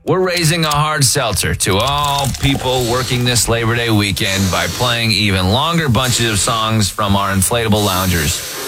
We're raising a hard seltzer to all people working this Labor Day weekend by playing even longer bunches of songs from our inflatable loungers.